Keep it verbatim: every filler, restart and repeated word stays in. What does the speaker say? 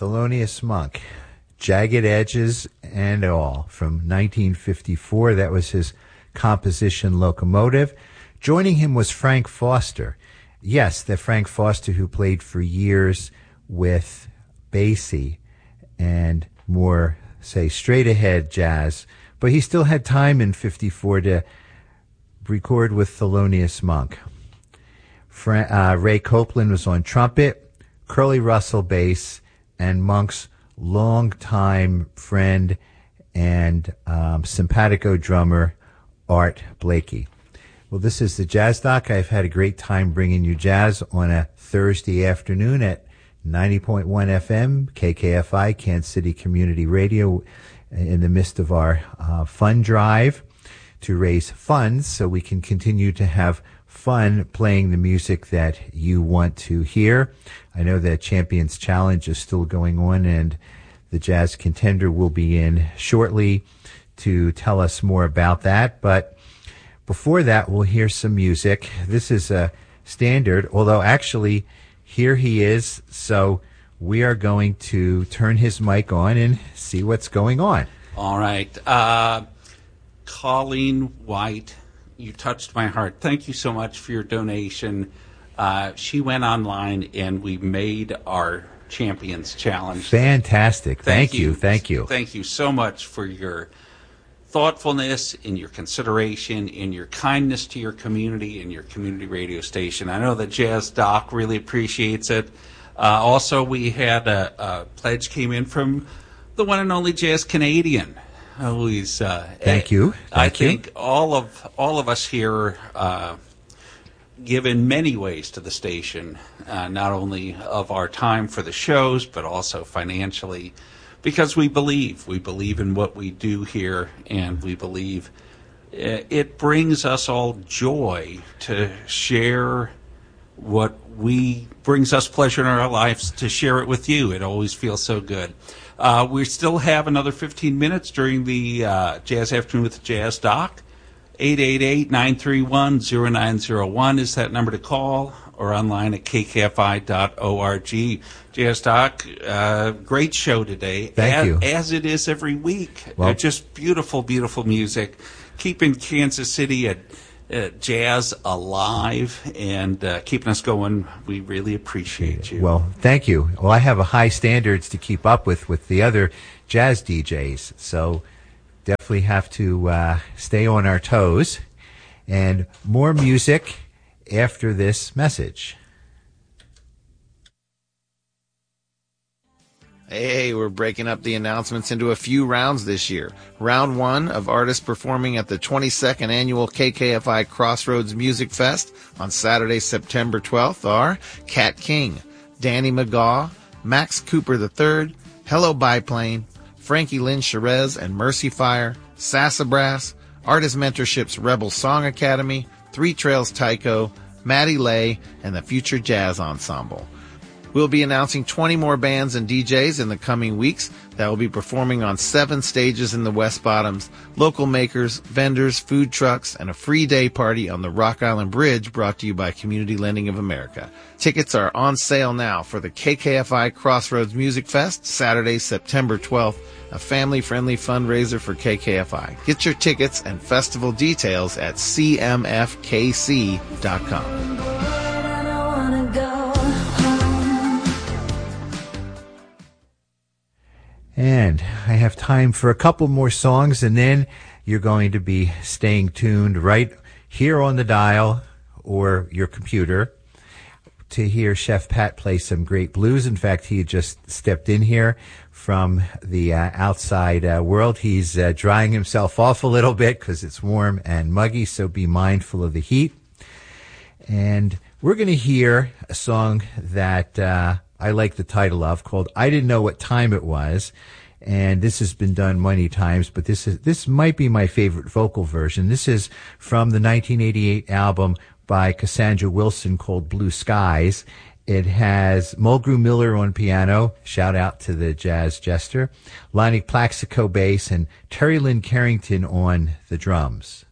Thelonious Monk, Jagged Edges and all, from nineteen fifty-four. That was his composition Locomotive. Joining him was Frank Foster. Yes, the Frank Foster who played for years with Basie and more, say, straight-ahead jazz. But he still had time in fifty-four to record with Thelonious Monk. Fra- uh, Ray Copeland was on trumpet, Curly Russell bass, and Monk's longtime friend and um, simpatico drummer, Art Blakey. Well, this is the Jazz Doc. I've had a great time bringing you jazz on a Thursday afternoon at ninety point one F M, K K F I, Kansas City Community Radio, in the midst of our uh, fund drive to raise funds so we can continue to have fun playing the music that you want to hear. I know that Champions Challenge is still going on, and the Jazz Contender will be in shortly to tell us more about that. But before that, we'll hear some music. This is a standard, although actually here he is, so we are going to turn his mic on and see what's going on. All right. Uh, Colleen White, you touched my heart. Thank you so much for your donation. Uh, she went online and we made our Champions Challenge. Fantastic. Thank, Thank you. you. Thank you. Thank you so much for your thoughtfulness, in your consideration, in your kindness to your community and your community radio station. I know that Jazz Doc really appreciates it. Uh, also, we had a, a pledge came in from the one and only Jazz Canadian. Who is, uh, Thank you. Thank I you. think all of all of us here uh, give in many ways to the station, uh, not only of our time for the shows, but also financially, because we believe. We believe in what we do here, and we believe it brings us all joy to share what we brings us pleasure in our lives to share it with you. It always feels so good. Uh, we still have another fifteen minutes during the uh, Jazz Afternoon with Jazz Doc. eight eight eight, nine three one, zero nine zero one is that number to call, or online at k k f i dot org. Jazz Doc, uh, great show today. Thank as, you. As it is every week. Well, uh, just beautiful, beautiful music. Keeping Kansas City at uh, jazz alive and uh, keeping us going. We really appreciate you. Well, thank you. Well, I have a high standards to keep up with with the other jazz D Js, so definitely have to uh, stay on our toes. And more music after this message. Hey, we're breaking up the announcements into a few rounds this year. Round one of artists performing at the twenty-second Annual K K F I Crossroads Music Fest on Saturday, September twelfth are Kat King, Danny McGaw, Max Cooper the third, Hello Biplane, Frankie Lynn Cherez and Mercy Fire, Sassafras, Artist Mentorship's Rebel Song Academy, Three Trails Tycho, Maddie Lay, and the Future Jazz Ensemble. We'll be announcing twenty more bands and D Js in the coming weeks that will be performing on seven stages in the West Bottoms, local makers, vendors, food trucks, and a free day party on the Rock Island Bridge brought to you by Community Lending of America. Tickets are on sale now for the K K F I Crossroads Music Fest, Saturday, September twelfth, a family-friendly fundraiser for K K F I. Get your tickets and festival details at c m f k c dot com. And I have time for a couple more songs, and then you're going to be staying tuned right here on the dial or your computer to hear Chef Pat play some great blues. In fact, he just stepped in here from the uh, outside uh, world. He's uh, drying himself off a little bit because it's warm and muggy, so be mindful of the heat. And we're going to hear a song that uh, I like the title of, called I Didn't Know What Time It Was. And this has been done many times, but this is this might be my favorite vocal version. This is from the nineteen eighty-eight album by Cassandra Wilson called Blue Skies. It has Mulgrew Miller on piano, shout out to the jazz jester, Lonnie Plaxico bass, and Terry Lynn Carrington on the drums.